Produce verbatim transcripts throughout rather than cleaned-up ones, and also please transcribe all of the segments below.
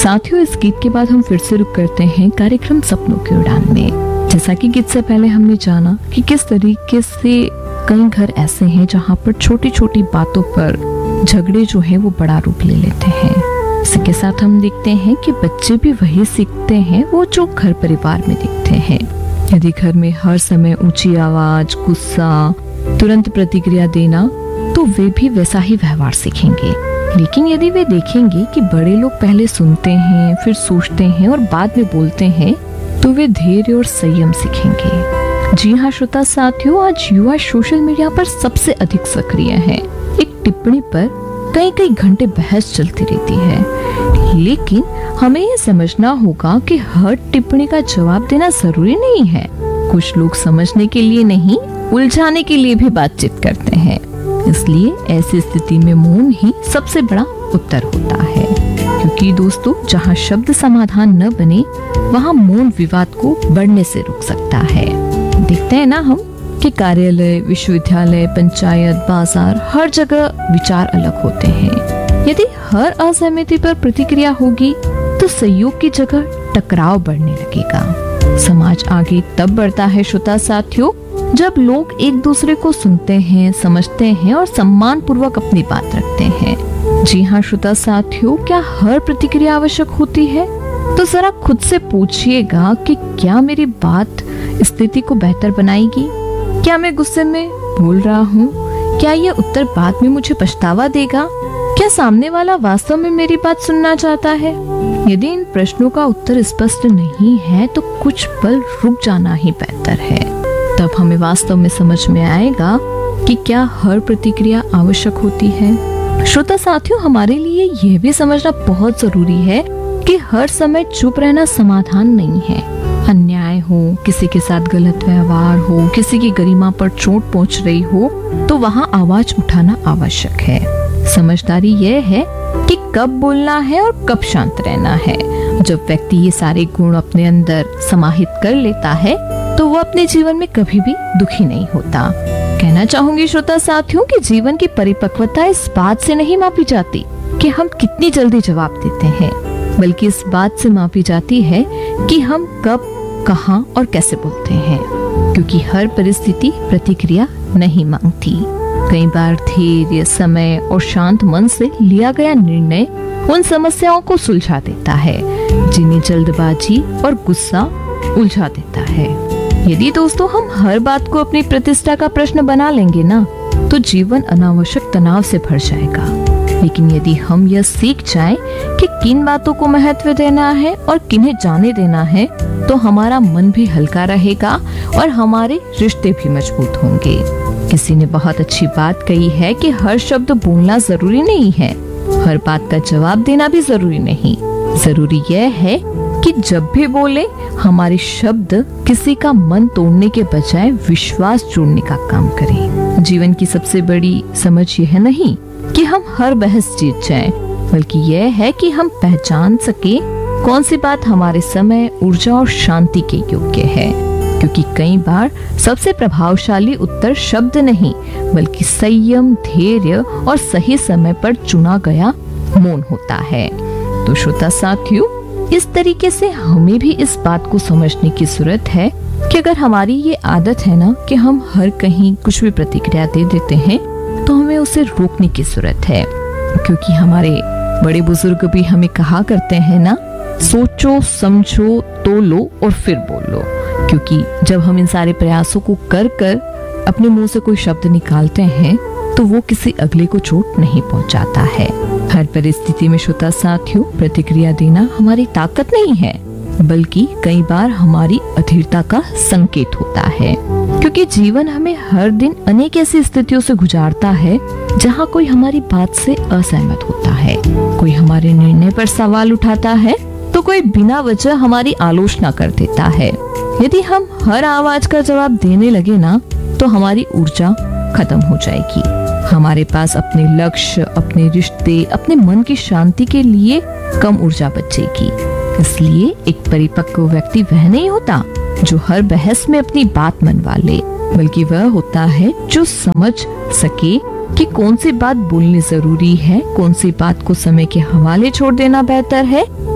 साथियों, इस गीत के बाद हम फिर से रुक करते हैं कार्यक्रम सपनों की उड़ान में। जैसा कि गीत से पहले हमने जाना कि किस तरीके से कई घर ऐसे हैं जहाँ पर छोटी छोटी बातों पर झगड़े जो है वो बड़ा रूप ले लेते हैं। इसी के साथ हम देखते हैं कि बच्चे भी वही सीखते हैं वो जो घर परिवार में दिखते हैं। यदि घर में हर समय ऊंची आवाज, गुस्सा, तुरंत प्रतिक्रिया देना, तो वे भी वैसा ही व्यवहार सीखेंगे। लेकिन यदि वे देखेंगे कि बड़े लोग पहले सुनते हैं, फिर सोचते हैं और बाद में बोलते हैं, तो वे धैर्य और संयम सीखेंगे। जी हाँ श्रोता साथियों, आज युवा सोशल मीडिया पर सबसे अधिक सक्रिय हैं। एक टिप्पणी पर कई कई घंटे बहस चलती रहती है। लेकिन हमें यह समझना होगा कि हर टिप्पणी का जवाब देना जरूरी नहीं है। कुछ लोग समझने के लिए नहीं, उलझाने के लिए भी बातचीत करते हैं। इसलिए ऐसी स्थिति में मौन ही सबसे बड़ा उत्तर होता है। क्योंकि दोस्तों, जहाँ शब्द समाधान न बने, वहाँ मौन विवाद को बढ़ने से रोक सकता है। देखते हैं ना हम कि कार्यालय, विश्वविद्यालय, पंचायत, बाजार, हर जगह विचार अलग होते हैं। यदि हर असहमति पर प्रतिक्रिया होगी तो सहयोग की जगह टकराव बढ़ने लगेगा। समाज आगे तब बढ़ता है श्रोता साथियों, जब लोग एक दूसरे को सुनते हैं, समझते हैं और सम्मान पूर्वक अपनी बात रखते हैं। जी हाँ श्रोता साथियों, क्या हर प्रतिक्रिया आवश्यक होती है? तो जरा खुद से पूछिएगा कि क्या मेरी बात स्थिति को बेहतर बनाएगी? क्या मैं गुस्से में बोल रहा हूँ? क्या ये उत्तर बाद में मुझे पछतावा देगा? क्या सामने वाला वास्तव में मेरी बात सुनना चाहता है? यदि इन प्रश्नों का उत्तर स्पष्ट नहीं है तो कुछ पल रुक जाना ही बेहतर है। तब हमें वास्तव में समझ में आएगा कि क्या हर प्रतिक्रिया आवश्यक होती है। श्रोता साथियों, हमारे लिए यह भी समझना बहुत जरूरी है कि हर समय चुप रहना समाधान नहीं है। अन्याय हो, किसी के साथ गलत व्यवहार हो, किसी की गरिमा पर चोट पहुंच रही हो, तो वहाँ आवाज उठाना आवश्यक है। समझदारी यह है कि कब बोलना है और कब शांत रहना है। जब व्यक्ति ये सारे गुण अपने अंदर समाहित कर लेता है तो वो अपने जीवन में कभी भी दुखी नहीं होता। कहना चाहूंगी श्रोता साथियों कि जीवन की परिपक्वता इस बात से नहीं मापी जाती कि हम कितनी जल्दी जवाब देते हैं, बल्कि इस बात से मापी जाती है कि हम कब, कहां और कैसे बोलते हैं। क्योंकि हर परिस्थिति प्रतिक्रिया नहीं मांगती। कई बार धैर्य, समय और शांत मन से लिया गया निर्णय उन समस्याओं को सुलझा देता है जिन्हें जल्दबाजी और गुस्सा उलझा देता है। यदि दोस्तों हम हर बात को अपनी प्रतिष्ठा का प्रश्न बना लेंगे ना, तो जीवन अनावश्यक तनाव से भर जाएगा। लेकिन यदि हम यह सीख जाएं कि किन बातों को महत्व देना है और किन्हें जाने देना है, तो हमारा मन भी हल्का रहेगा और हमारे रिश्ते भी मजबूत होंगे। किसी ने बहुत अच्छी बात कही है कि हर शब्द बोलना जरूरी नहीं है, हर बात का जवाब देना भी जरूरी नहीं। जरूरी यह है कि जब भी बोले, हमारे शब्द किसी का मन तोड़ने के बजाय विश्वास जोड़ने का काम करें। जीवन की सबसे बड़ी समझ यह नहीं कि हम हर बहस जीत जाएं, बल्कि यह है कि हम पहचान सके कौन सी बात हमारे समय, ऊर्जा और शांति के योग्य है। क्योंकि कई बार सबसे प्रभावशाली उत्तर शब्द नहीं, बल्कि संयम, धैर्य और सही समय पर चुना गया मौन होता है। तो श्रोता साथियों, इस तरीके से हमें भी इस बात को समझने की जरूरत है कि अगर हमारी ये आदत है ना कि हम हर कहीं कुछ भी प्रतिक्रिया दे देते हैं, तो हमें उसे रोकने की जरूरत है। क्योंकि हमारे बड़े बुजुर्ग भी हमें कहा करते हैं ना, सोचो, समझो, तोलो और फिर बोलो। क्योंकि जब हम इन सारे प्रयासों को कर कर अपने मुंह से कोई शब्द निकालते हैं, तो वो किसी अगले को चोट नहीं पहुंचाता है। हर परिस्थिति में श्रोता साथियों, प्रतिक्रिया देना हमारी ताकत नहीं है, बल्कि कई बार हमारी अधीरता का संकेत होता है। क्योंकि जीवन हमें हर दिन अनेक ऐसी स्थितियों से गुजारता है जहाँ कोई हमारी बात से असहमत होता है, कोई हमारे निर्णय पर सवाल उठाता है, तो कोई बिना वजह हमारी आलोचना कर देता है। यदि हम हर आवाज का जवाब देने लगे ना, तो हमारी ऊर्जा खत्म हो जाएगी। हमारे पास अपने लक्ष्य, अपने रिश्ते, अपने मन की शांति के लिए कम ऊर्जा बचेगी। इसलिए एक परिपक्व व्यक्ति वह नहीं होता जो हर बहस में अपनी बात मनवा ले, बल्कि वह होता है जो समझ सके कि कौन सी बात बोलनी जरूरी है, कौन सी बात को समय के हवाले छोड़ देना बेहतर है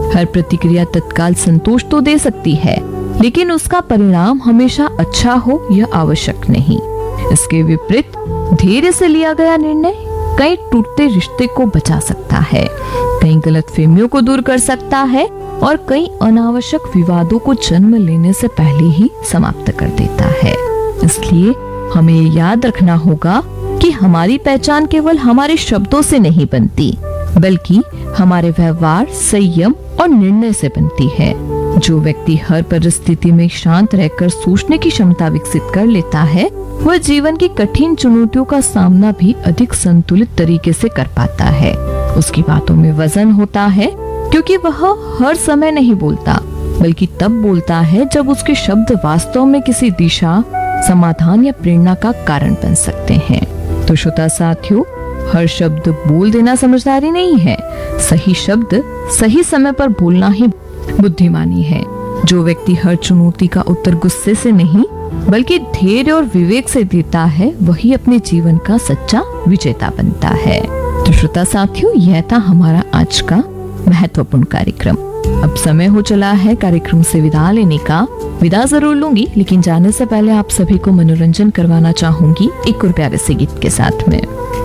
हर प्रतिक्रिया तत्काल संतोष तो दे सकती है, लेकिन उसका परिणाम हमेशा अच्छा हो यह आवश्यक नहीं। इसके विपरीत धैर्य से लिया गया निर्णय कई टूटते रिश्ते को बचा सकता है, कई गलतफहमियों को दूर कर सकता है और कई अनावश्यक विवादों को जन्म लेने से पहले ही समाप्त कर देता है। इसलिए हमें याद रखना होगा कि हमारी पहचान केवल हमारे शब्दों से नहीं बनती, बल्कि हमारे व्यवहार, संयम और निर्णय से बनती है। जो व्यक्ति हर परिस्थिति में शांत रहकर सोचने की क्षमता विकसित कर लेता है, वह जीवन की कठिन चुनौतियों का सामना भी अधिक संतुलित तरीके से कर पाता है। उसकी बातों में वजन होता है, क्योंकि वह हर समय नहीं बोलता, बल्कि तब बोलता है जब उसके शब्द वास्तव में किसी दिशा, समाधान या प्रेरणा का कारण बन सकते हैं। तो श्रोता साथियों, हर शब्द बोल देना समझदारी नहीं है, सही शब्द सही समय पर बोलना ही बुद्धिमानी है। जो व्यक्ति हर चुनौती का उत्तर गुस्से से नहीं बल्कि धैर्य और विवेक से देता है, वही अपने जीवन का सच्चा विजेता बनता है। तो श्रोता साथियों, यह था हमारा आज का महत्वपूर्ण कार्यक्रम। अब समय हो चला है कार्यक्रम से विदा लेने का। विदा जरूर लूंगी, लेकिन जाने से पहले आप सभी को मनोरंजन करवाना चाहूंगी एक और प्यारे से गीत के साथ में।